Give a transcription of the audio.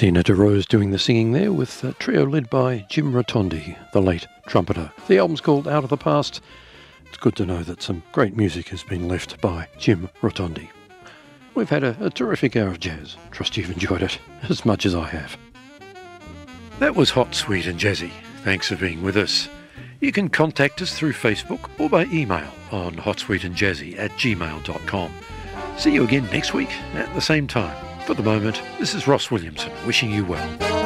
Tina DeRose doing the singing there with a trio led by Jim Rotondi, the late trumpeter. The album's called Out of the Past. It's good to know that some great music has been left by Jim Rotondi. We've had a terrific hour of jazz. Trust you've enjoyed it as much as I have. That was Hot, Sweet and Jazzy. Thanks for being with us. You can contact us through Facebook or by email on hotsweetandjazzy@gmail.com. See you again next week at the same time. For the moment, this is Ross Williamson wishing you well.